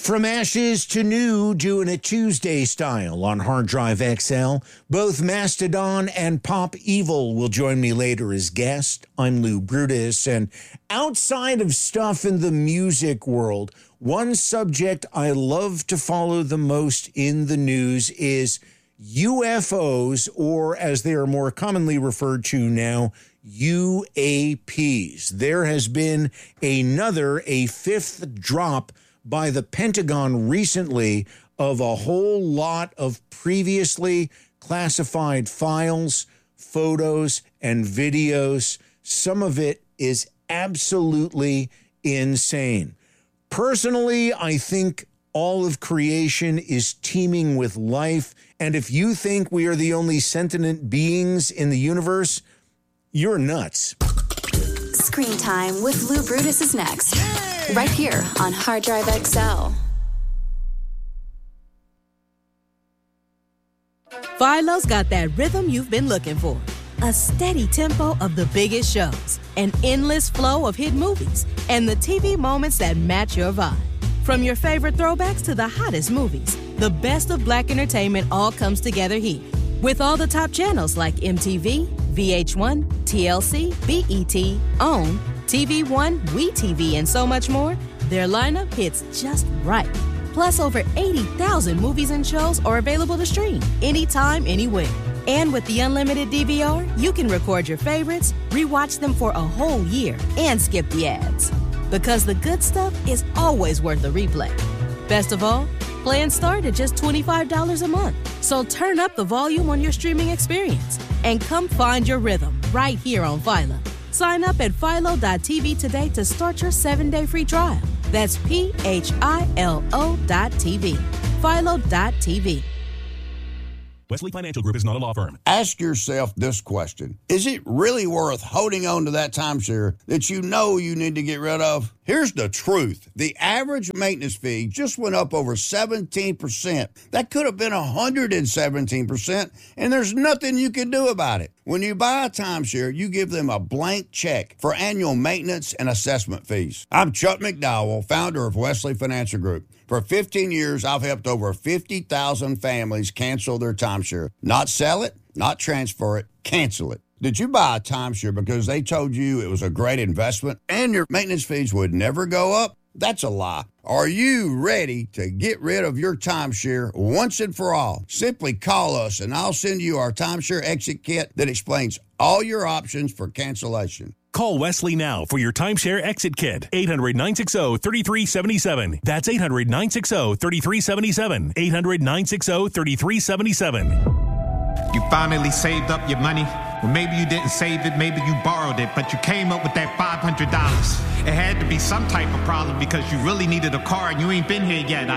From ashes to new, doing it Tuesday style on Hard Drive XL. Both Mastodon and Pop Evil will join me later as guests. I'm Lou Brutus, and outside of stuff in the music world, one subject I love to follow the most in the news is UFOs, or as they are more commonly referred to now, UAPs. There has been a fifth drop by the Pentagon recently of a whole lot of previously classified files, photos, and videos. Some of it is absolutely insane. Personally, I think all of creation is teeming with life, and if you think we are the only sentient beings in the universe, you're nuts. Screen Time with Lou Brutus is next. Right here on Hard Drive XL. Philo's got that rhythm you've been looking for. A steady tempo of the biggest shows, an endless flow of hit movies, and the TV moments that match your vibe. From your favorite throwbacks to the hottest movies, the best of Black entertainment all comes together here. With all the top channels like MTV, VH1, TLC, BET, OWN, TV One, WeTV, and so much more, their lineup hits just right. Plus, over 80,000 movies and shows are available to stream anytime, anywhere. And with the unlimited DVR, you can record your favorites, rewatch them for a whole year, and skip the ads. Because the good stuff is always worth a replay. Best of all, plans start at just $25 a month. So turn up the volume on your streaming experience and come find your rhythm right here on Philo. Sign up at philo.tv today to start your 7-day free trial. That's PHILO.TV. Philo.tv. Wesley Financial Group is not a law firm. Ask yourself this question. Is it really worth holding on to that timeshare that you know you need to get rid of? Here's the truth. The average maintenance fee just went up over 17%. That could have been 117%, and there's nothing you can do about it. When you buy a timeshare, you give them a blank check for annual maintenance and assessment fees. I'm Chuck McDowell, founder of Wesley Financial Group. For 15 years, I've helped over 50,000 families cancel their timeshare. Not sell it, not transfer it, cancel it. Did you buy a timeshare because they told you it was a great investment and your maintenance fees would never go up? That's a lie. Are you ready to get rid of your timeshare once and for all? Simply call us and I'll send you our timeshare exit kit that explains all your options for cancellation. Call Wesley now for your timeshare exit kit. 800-960-3377. That's 800-960-3377. 800-960-3377. You finally saved up your money. Well, maybe you didn't save it, maybe you borrowed it, but you came up with that $500. It had to be some type of problem because you really needed a car and you ain't been here yet.